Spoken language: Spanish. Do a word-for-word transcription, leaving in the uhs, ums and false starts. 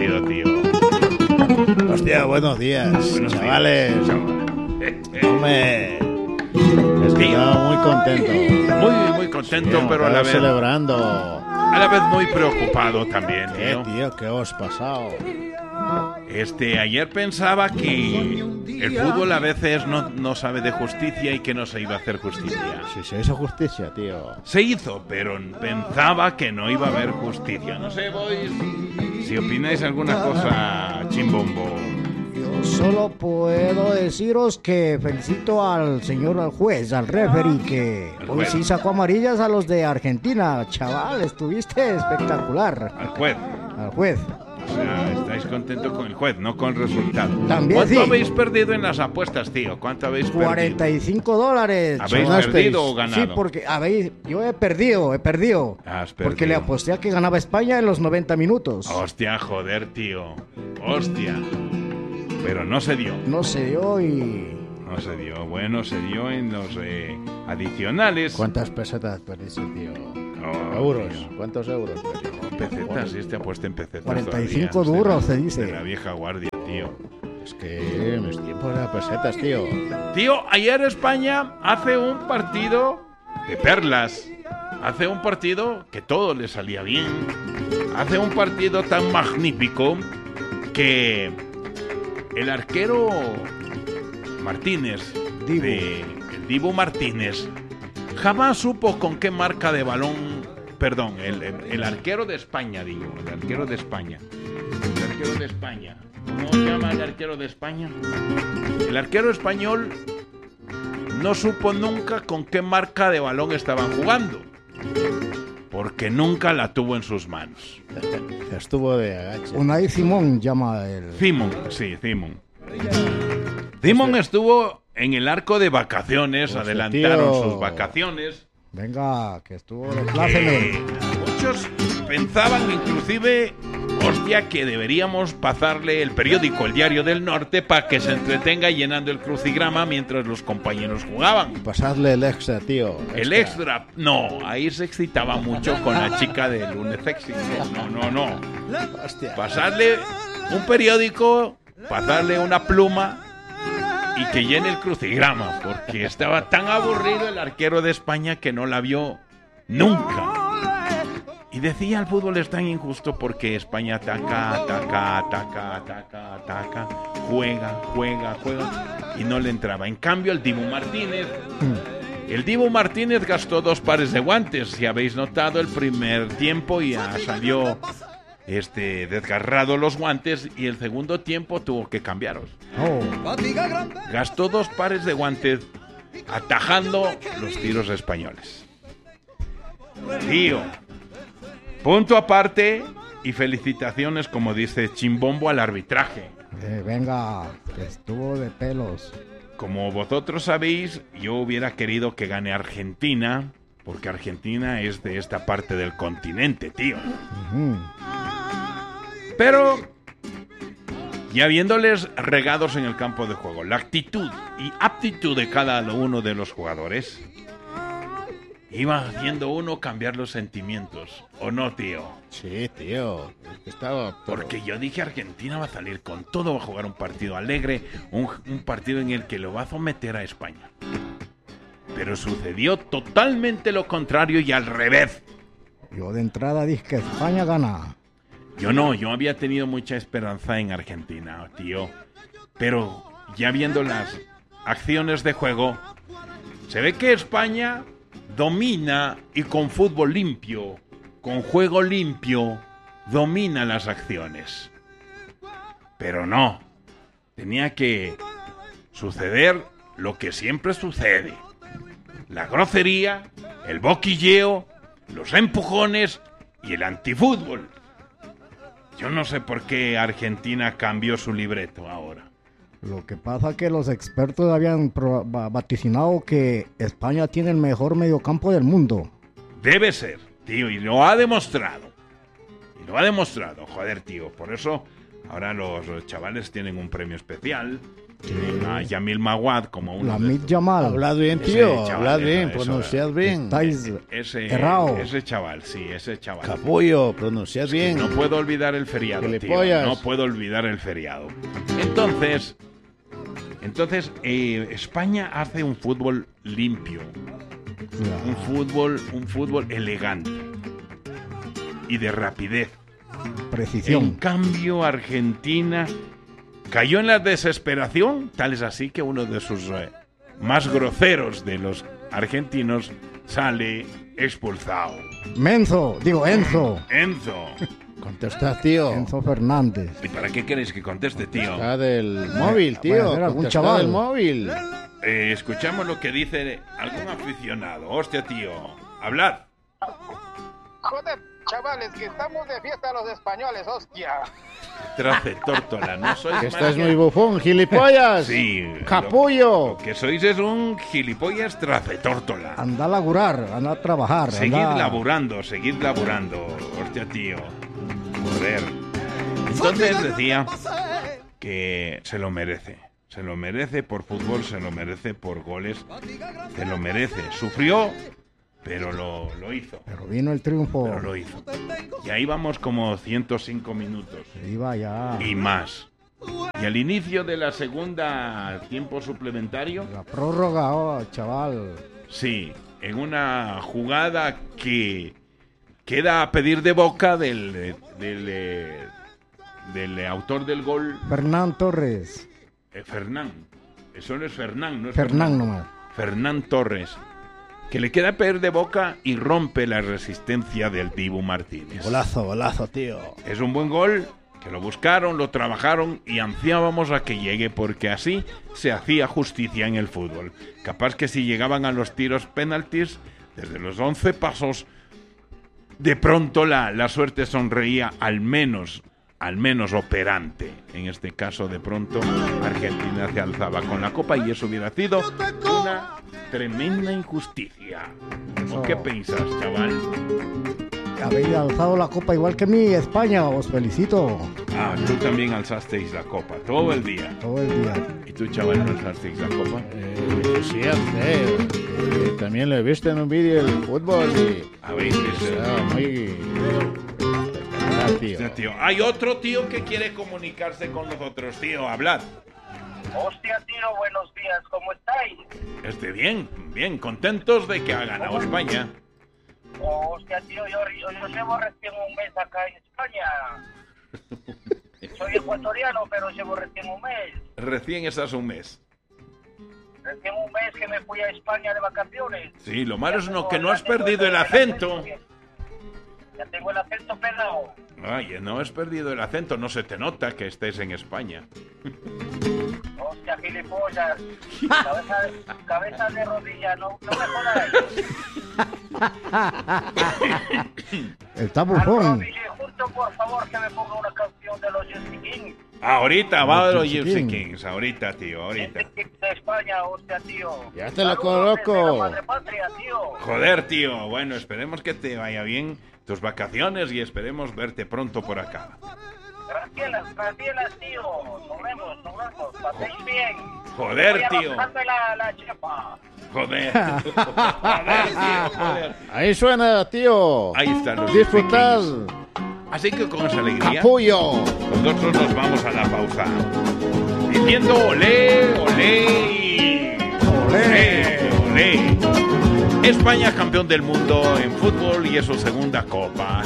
partido, tío. Hostia, buenos días, Buenos chavales. días, Hombre, es que estaba muy contento. Muy, muy contento, Sí, pero a la estaba vez, celebrando. a la vez muy preocupado también, Eh, tío. tío, ¿qué os ha pasado? Este, ayer pensaba que el fútbol a veces no, no sabe de justicia y que no se iba a hacer justicia. Si se hizo justicia, tío. Se hizo, pero pensaba que no iba a haber justicia. No sé, boys, si opináis alguna cosa, chimbombo. Yo solo puedo deciros que felicito al señor al juez, al referee, que Al hoy juez. sí sacó amarillas a los de Argentina. Chaval, estuviste espectacular. Al juez. Al juez. O sea, estáis contentos con el juez, no con el resultado. También ¿Cuánto sí. habéis perdido en las apuestas, tío? ¿Cuánto habéis perdido? cuarenta y cinco dólares. ¿Habéis chaval. perdido o ganado? Sí, porque habéis, yo he perdido, he perdido. Has Porque perdido. le aposté a que ganaba España en los noventa minutos. Hostia, joder, tío. Hostia. Pero no se dio. No se dio y... No se dio. Bueno, se dio en los eh, adicionales. ¿Cuántas pesetas perdiste, tío? Oh, ¿Euros? tío. ¿Cuántos euros perdiste? Pesetas, este apuesta en pesetas. cuarenta y todavía, cinco de duros, la- se dice. De la vieja guardia, tío. Es que en mis tiempos eran pesetas, tío. Tío, ayer España hace un partido de perlas. Hace un partido que todo le salía bien. Hace un partido tan magnífico que el arquero Martínez, Dibu. de- el Dibu Martínez, jamás supo con qué marca de balón, perdón, el, el- el arquero de España, digo, el arquero de España, el arquero de España, ¿cómo se llama el arquero de España? El arquero español no supo nunca con qué marca de balón estaban jugando, porque nunca la tuvo en sus manos. Estuvo de agache. Unai Simón llama el... Simon, sí, Simon. Simon estuvo en el arco de vacaciones, Pues, adelantaron tío. sus vacaciones. Venga, que estuvo de Que pláceme. muchos pensaban inclusive, hostia, que deberíamos pasarle el periódico El Diario del Norte para que se entretenga llenando el crucigrama mientras los compañeros jugaban. Pasarle el extra, tío. El extra, no, ahí se excitaba mucho con la chica de lunes sexy. No, no, no. Hostia. Pasarle un periódico, pasarle una pluma y que llene el crucigrama, porque estaba tan aburrido el arquero de España que no la vio nunca. Y decía, el fútbol es tan injusto porque España ataca, ataca, ataca, ataca, ataca, juega, juega, juega, y no le entraba. En cambio, el Dibu Martínez, el Dibu Martínez gastó dos pares de guantes. Si habéis notado, el primer tiempo ya salió este desgarrado los guantes y el segundo tiempo tuvo que cambiarlos. Oh, Gastó dos pares de guantes atajando los tiros españoles. Tío, punto aparte y felicitaciones, como dice Chimbombo, al arbitraje. eh, venga, que estuvo de pelos. Como vosotros sabéis, yo hubiera querido que gane Argentina, porque Argentina es de esta parte del continente, tío. Ujú. Pero, ya viéndoles regados en el campo de juego, la actitud y aptitud de cada uno de los jugadores, iba haciendo uno cambiar los sentimientos, ¿o no, tío? Sí, tío. Es que estaba... pero- Porque yo dije, Argentina va a salir con todo, va a jugar un partido alegre, un, un partido en el que lo va a someter a España. Pero sucedió totalmente lo contrario y al revés. Yo de entrada dije que España gana. Yo no, yo había tenido mucha esperanza en Argentina, tío. Pero ya viendo las acciones de juego, se ve que España domina y con fútbol limpio, con juego limpio, domina las acciones. Pero no, tenía que suceder lo que siempre sucede. La grosería, el boquilleo, los empujones y el antifútbol. Yo no sé por qué Argentina cambió su libreto ahora. Lo que pasa que los expertos habían pro- va- vaticinado que España tiene el mejor mediocampo del mundo. Debe ser, tío, y lo ha demostrado. Y lo ha demostrado, joder, tío. Por eso ahora los, los chavales tienen un premio especial A Yamil Mawad como uno de... Lamid Yamal. Hablad bien, Ese tío. chaval, Hablad eso, bien, eso, pronunciad bien. Estáis Ese, errado. ese chaval, sí, ese chaval. Capullo, pronunciad bien. No puedo olvidar el feriado, tío. Gilipollas. No puedo olvidar el feriado. Entonces, entonces eh, España hace un fútbol limpio, un fútbol, un fútbol elegante y de rapidez. Precisión. En cambio, Argentina cayó en la desesperación, tal es así que uno de sus eh, más groseros de los argentinos sale expulsado. Menzo, digo Enzo. Enzo. Contestad, tío. Enzo Fernández. ¿Y para qué queréis que conteste, tío? Contestad del móvil, tío. Vaya a ser algún Contestad chaval. del móvil. Eh, escuchamos lo que dice algún aficionado. Hostia, tío. Hablad. Joder, chavales, que estamos de fiesta los españoles, hostia. Trace tórtola, no sois Que más estás que- muy bufón, gilipollas. Sí. Capullo. Lo que sois es un gilipollas trace tórtola. Anda a laburar, anda a trabajar. Seguid anda- laburando, seguid laburando. Hostia, tío. Joder. Entonces decía que se lo merece. Se lo merece por fútbol, se lo merece por goles. Se lo merece. Sufrió, pero lo, lo hizo. Pero vino el triunfo. Pero lo hizo. Y ahí vamos como ciento cinco minutos. Iba ya. Y más. Y al inicio de la segunda tiempo suplementario, La prórroga, oh, chaval. sí, en una jugada que queda a pedir de boca del, del, eh, del autor del gol, Fernán Torres. eh, Fernán. Eso no es Fernán, no es Fernán nomás. Fernán Torres, que le queda a pedir de boca y rompe la resistencia del Dibu Martínez. Golazo, golazo, tío. Es un buen gol, que lo buscaron, lo trabajaron y ansiábamos a que llegue porque así se hacía justicia en el fútbol. Capaz que si llegaban a los tiros penaltis, desde los once pasos, de pronto la, la suerte sonreía al menos, al menos operante. En este caso, de pronto, Argentina se alzaba con la copa y eso hubiera sido una tremenda injusticia. ¿O qué piensas, chaval? Habéis alzado la copa igual que mí, España. Os felicito. Ah, tú también alzasteis la copa, todo el día. Todo el día. ¿Y tú, chaval, no alzasteis la copa? Eh, sí, eh, eh, también lo he visto en un vídeo del fútbol y... Habéis visto. Está muy... espectacular, tío. Hostia, tío. Hay otro tío que quiere comunicarse con nosotros, tío. Hablad. Hostia, tío, buenos días, ¿cómo estáis? Este, bien, bien, contentos de que ha ganado España. Hostia, tío, yo, yo, yo llevo recién un mes acá en España. Soy ecuatoriano, pero llevo recién un mes. Recién estás un mes. Recién un mes que me fui a España de vacaciones. Sí, lo malo es Ya no, tengo- que no ya has tengo perdido el acento. Ya tengo el acento pegado. Ay, no has perdido el acento, no se te nota que estés en España. Hostia, gilipollas. Cabeza de, cabeza de rodilla, no, no me jodáis. Está Al bufón. Rodille, junto, por favor, que me ponga una canción de los Gypsy Kings. Ahorita va de los Gypsy Gypsy King. Kings, ahorita, tío, ahorita. De España, hostia, tío. Ya te lo Saludos desde coloco. la madre patria, tío. Joder, tío, bueno, esperemos que te vaya bien tus vacaciones y esperemos verte pronto por acá. Tranquilas, tranquilas, tío. Nos vemos, nos vemos. Paséis bien. Joder, Voy a tío. bajarme la, la chepa. Joder. Joder, tío, joder. Ahí suena, tío. Ahí están los Disfrutad. Gypsy Kings. Así que con esa alegría, Capullo. nosotros nos vamos a la pausa. Diciendo olé, olé y... Olé, olé. España campeón del mundo en fútbol y es su segunda copa.